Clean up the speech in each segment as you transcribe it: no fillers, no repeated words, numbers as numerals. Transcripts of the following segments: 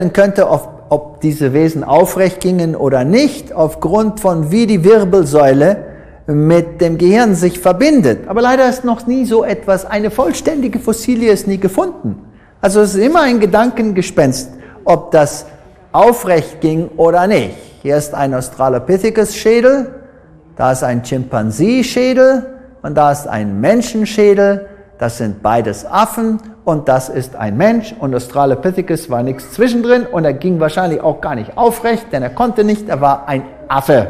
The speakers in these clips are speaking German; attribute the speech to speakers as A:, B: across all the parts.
A: könnte, ob diese Wesen aufrecht gingen oder nicht, aufgrund von wie die Wirbelsäule mit dem Gehirn sich verbindet. Aber leider ist noch nie so etwas, eine vollständige Fossilie ist nie gefunden. Also es ist immer ein Gedankengespenst, ob das aufrecht ging oder nicht. Hier ist ein Australopithecus-Schädel, da ist ein Chimpansee-Schädel und da ist ein Menschenschädel. Das sind beides Affen und das ist ein Mensch und Australopithecus war nichts zwischendrin und er ging wahrscheinlich auch gar nicht aufrecht, denn er konnte nicht, er war ein Affe.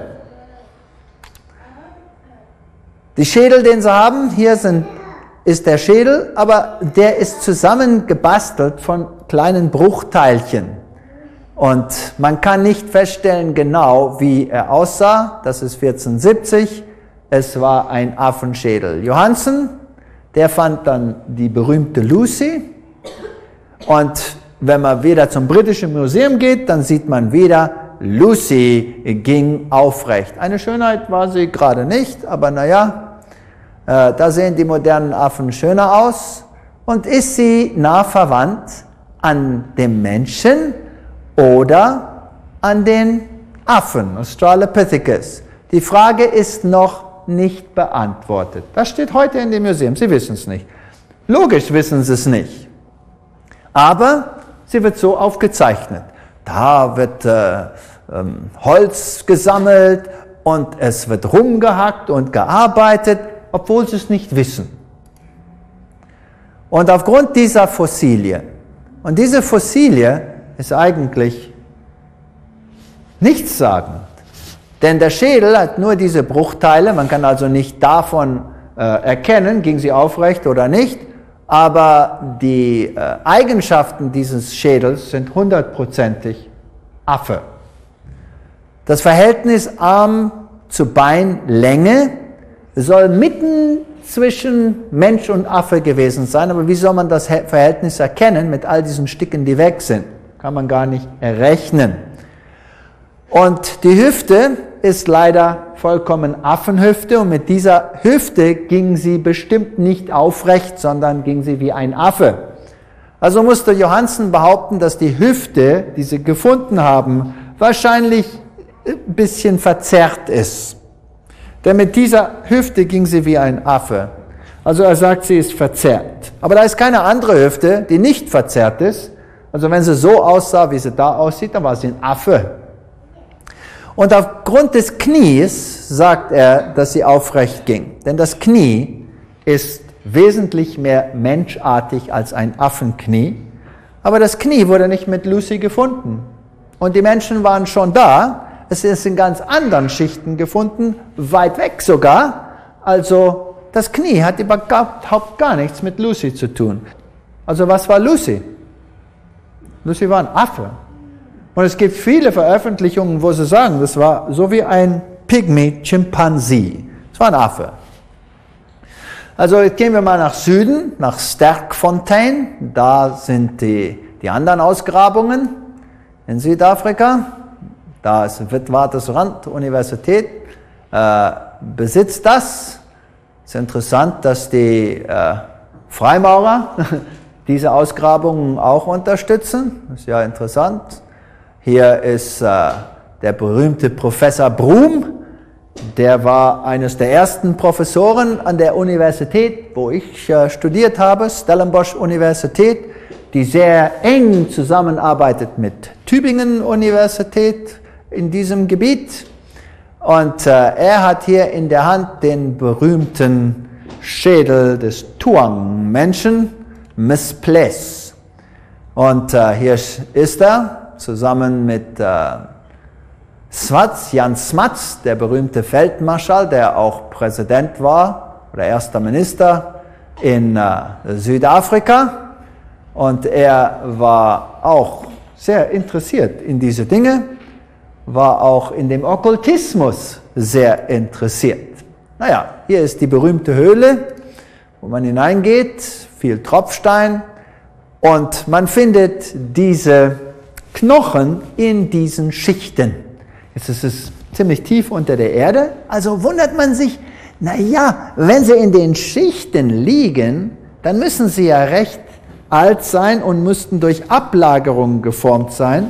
A: Die Schädel, den sie haben, hier ist der Schädel, aber der ist zusammengebastelt von kleinen Bruchteilchen. Und man kann nicht feststellen genau, wie er aussah. Das ist 1470. Es war ein Affenschädel. Johansen, der fand dann die berühmte Lucy. Und wenn man wieder zum Britischen Museum geht, dann sieht man wieder, Lucy ging aufrecht. Eine Schönheit war sie gerade nicht, aber naja, da sehen die modernen Affen schöner aus. Und ist sie nah verwandt an dem Menschen oder an den Affen, Australopithecus? Die Frage ist noch nicht beantwortet. Das steht heute in dem Museum, Sie wissen es nicht. Logisch wissen Sie es nicht. Aber sie wird so aufgezeichnet. Da wird Holz gesammelt und es wird rumgehackt und gearbeitet, obwohl sie es nicht wissen. Und aufgrund dieser Fossilie, und diese Fossilie ist eigentlich nichtssagend, denn der Schädel hat nur diese Bruchteile, man kann also nicht davon erkennen, ging sie aufrecht oder nicht, aber die Eigenschaften dieses Schädels sind 100%ig Affe. Das Verhältnis Arm zu Beinlänge soll mitten zwischen Mensch und Affe gewesen sein, aber wie soll man das Verhältnis erkennen mit all diesen Stücken, die weg sind? Kann man gar nicht errechnen. Und die Hüfte ist leider vollkommen Affenhüfte und mit dieser Hüfte ging sie bestimmt nicht aufrecht, sondern ging sie wie ein Affe. Also musste Johansen behaupten, dass die Hüfte, die sie gefunden haben, wahrscheinlich ein bisschen verzerrt ist. Denn mit dieser Hüfte ging sie wie ein Affe. Also er sagt, sie ist verzerrt. Aber da ist keine andere Hüfte, die nicht verzerrt ist. Also wenn sie so aussah, wie sie da aussieht, dann war sie ein Affe. Und aufgrund des Knies sagt er, dass sie aufrecht ging. Denn das Knie ist wesentlich mehr menschartig als ein Affenknie. Aber das Knie wurde nicht mit Lucy gefunden. Und die Menschen waren schon da. Es ist in ganz anderen Schichten gefunden, weit weg sogar. Also das Knie hat überhaupt gar nichts mit Lucy zu tun. Also was war Lucy? Lucy war ein Affe. Und es gibt viele Veröffentlichungen, wo sie sagen, das war so wie ein Pygmy-Chimpansee. Es war ein Affe. Also jetzt gehen wir mal nach Süden, nach Sterkfontein. Da sind die anderen Ausgrabungen in Südafrika. Da ist Witwatersrand-Universität, besitzt das. Es ist interessant, dass die Freimaurer diese Ausgrabungen auch unterstützen. Das ist ja interessant. Hier ist der berühmte Professor Broom. Der war eines der ersten Professoren an der Universität, wo ich studiert habe, Stellenbosch Universität, die sehr eng zusammenarbeitet mit Tübingen Universität in diesem Gebiet. Und er hat hier in der Hand den berühmten Schädel des Tuang-Menschen, Mispless. Und hier ist er zusammen mit Jan Smuts, der berühmte Feldmarschall, der auch Präsident war oder erster Minister in Südafrika. Und er war auch sehr interessiert in diese Dinge, war auch in dem Okkultismus sehr interessiert. Naja, hier ist die berühmte Höhle, wo man hineingeht, viel Tropfstein und man findet diese Knochen in diesen Schichten. Jetzt ist es ziemlich tief unter der Erde, also wundert man sich, naja, wenn sie in den Schichten liegen, dann müssen sie ja recht alt sein und müssten durch Ablagerungen geformt sein.